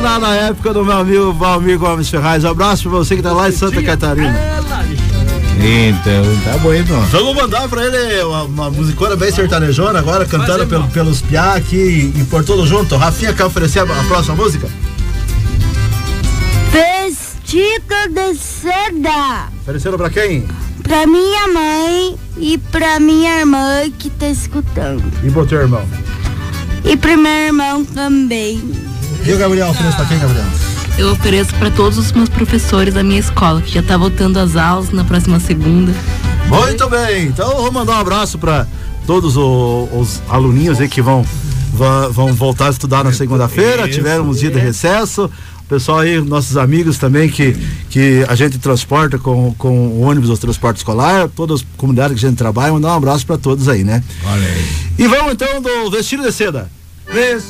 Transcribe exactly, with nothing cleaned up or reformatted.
Lá na época do meu amigo Valmir Gomes Ferraz. Um abraço pra você que tá lá em Santa Catarina. Então, tá bom então. Vamos mandar pra ele uma, uma musicona bem sertanejona agora, cantando pelo, pelos piá aqui e por todo junto. Rafinha, quer oferecer a, a próxima música? Vestido de seda. Ofereceram pra quem? Pra minha mãe e pra minha irmã que tá escutando. E pro teu irmão? E pro meu irmão também. E o Gabriel, oferece pra quem, Gabriel? Eu ofereço para todos os meus professores da minha escola, que já tá voltando às aulas na próxima segunda. Muito bem, então eu vou mandar um abraço para todos os, os aluninhos aí que vão, vão, vão voltar a estudar na segunda-feira. Tiveram uns dias de recesso. Pessoal aí, nossos amigos também que, que a gente transporta com, com o ônibus do transporte escolar, todas as comunidades que a gente trabalha, mandar um abraço para todos aí, né? Olha aí. E vamos então do Vestido de Seda. Vestido